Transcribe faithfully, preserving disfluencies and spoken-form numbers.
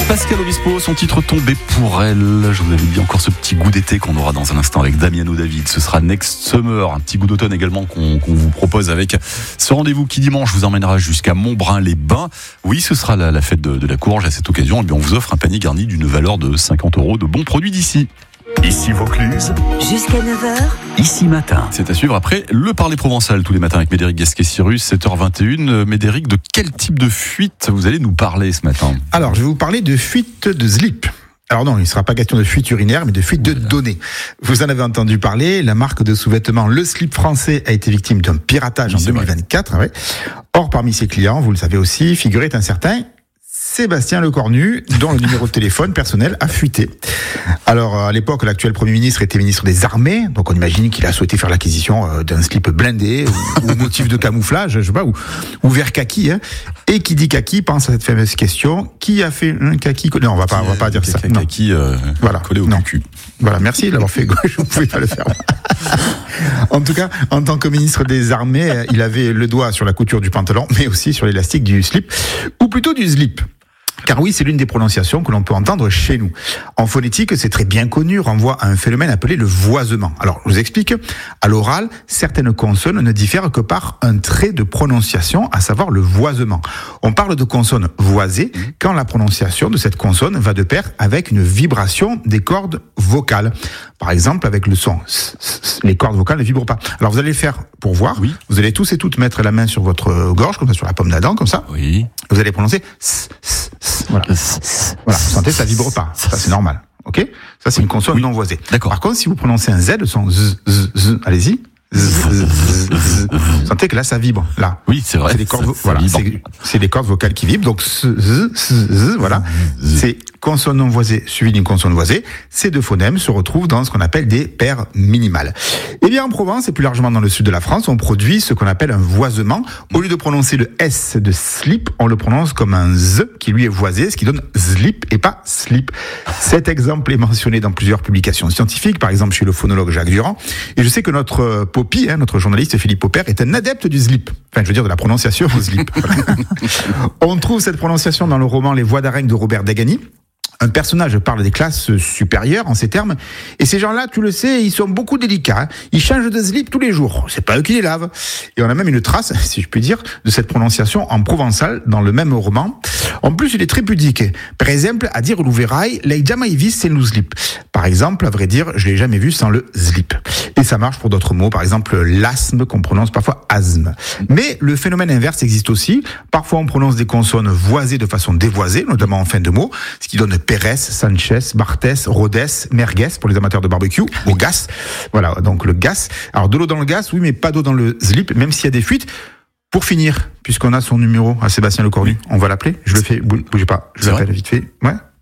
Pascal Obispo, son titre Tombé pour elle. Je vous avais dit encore ce petit goût d'été qu'on aura dans un instant avec Damiano David. Ce sera Next Summer, un petit goût d'automne également qu'on, qu'on vous propose avec ce rendez-vous qui dimanche vous emmènera jusqu'à Montbrun-les-Bains. Oui, ce sera la, la fête de, de la Courge. À cette occasion, eh bien, on vous offre un panier garni d'une valeur de cinquante euros de bons produits d'ici. Ici Vaucluse. Jusqu'à neuf heures. Ici matin. C'est à suivre après le Parler Provençal tous les matins avec Médéric Gasquet-Cyrus, sept heures vingt et une. Médéric, de quel type de fuite vous allez nous parler ce matin ? Alors, je vais vous parler de fuite de slip. Alors non, il ne sera pas question de fuite urinaire, mais de fuite de voilà. données. Vous en avez entendu parler, la marque de sous-vêtements Le Slip Français a été victime d'un piratage oui, en deux mille vingt-quatre. Ouais. Or, parmi ses clients, vous le savez aussi, figurait un certain Sébastien Lecornu, dont le numéro de téléphone personnel a fuité. Alors, à l'époque, l'actuel Premier ministre était ministre des Armées, donc on imagine qu'il a souhaité faire l'acquisition d'un slip blindé, ou, ou motif de camouflage, je sais pas, ou, ou vert kaki. Hein. Et qui dit kaki pense à cette fameuse question, qui a fait un kaki ? Non, on va pas, on va pas dire ça. Un kaki euh, voilà. collé au cul. Voilà, merci d'avoir fait gauche, vous pouvez pas le faire. En tout cas, en tant que ministre des Armées, il avait le doigt sur la couture du pantalon, mais aussi sur l'élastique du slip, ou plutôt du slip. Car oui, c'est l'une des prononciations que l'on peut entendre chez nous. En phonétique, c'est très bien connu, renvoie à un phénomène appelé le voisement. Alors, je vous explique. À l'oral, certaines consonnes ne diffèrent que par un trait de prononciation, à savoir le voisement. On parle de consonne voisée quand la prononciation de cette consonne va de pair avec une vibration des cordes vocales. Par exemple, avec le son, les cordes vocales ne vibrent pas. Alors, vous allez le faire pour voir. Oui. Vous allez tous et toutes mettre la main sur votre gorge, comme ça, sur la paume de la dent, comme ça. Oui. Vous allez prononcer s, s, s, voilà. Voilà. Vous sentez, ça vibre pas. Ça, c'est normal. Ok? Ça, c'est oui. une consonne oui. non voisée. D'accord. Par contre, si vous prononcez un Z, le son z, z, z, allez-y. Z, z, z, z. Vous sentez que là, ça vibre. Là. Oui, c'est vrai. C'est des cordes, ça, voilà. C'est, c'est des cordes vocales qui vibrent. Donc, z, z, z, voilà. C'est consonne non voisée suivie d'une consonne voisée. Ces deux phonèmes se retrouvent dans ce qu'on appelle des paires minimales. Eh bien, en Provence et plus largement dans le sud de la France, on produit ce qu'on appelle un voisement. Au lieu de prononcer le S de slip, on le prononce comme un Z qui lui est voisé, ce qui donne slip et pas slip. Cet exemple est mentionné dans plusieurs publications scientifiques, par exemple chez le phonologue Jacques Durand. Et je sais que notre Poppy, hein, notre journaliste Philippe Popper, est un adepte du slip. Enfin, je veux dire de la prononciation au slip. On trouve cette prononciation dans le roman Les Voix d'Arène de Robert Dagany. Un personnage parle des classes supérieures en ces termes, et ces gens-là, tu le sais, ils sont beaucoup délicats. Hein. Ils changent de slip tous les jours. C'est pas eux qui les lavent. Et on a même une trace, si je puis dire, de cette prononciation en provençal dans le même roman. En plus, il est très pudique. Par exemple, à dire l'ouverail, l'ai jamais vu sans le slip. Par exemple, à vrai dire, je l'ai jamais vu sans le slip. Et ça marche pour d'autres mots, par exemple l'asthme qu'on prononce parfois asthme. Mais le phénomène inverse existe aussi. Parfois, on prononce des consonnes voisées de façon dévoisée, notamment en fin de mots, ce qui donne Pérez, Sanchez, Barthès, Rodès, Merguez pour les amateurs de barbecue, au gaz. Voilà, donc le gaz. Alors de l'eau dans le gaz, oui, mais pas d'eau dans le slip, même s'il y a des fuites. Pour finir, puisqu'on a son numéro à Sébastien Lecornu, on va l'appeler. Je le fais, bougez pas, je l'appelle vite fait. Ouais.